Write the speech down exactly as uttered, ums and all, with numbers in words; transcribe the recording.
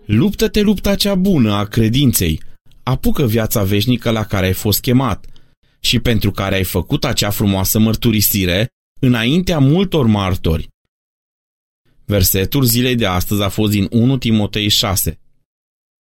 Luptă-te lupta cea bună a credinței, apucă viața veșnică la care ai fost chemat și pentru care ai făcut acea frumoasă mărturisire înaintea multor martori. Versetul zilei de astăzi a fost din unu Timotei șase.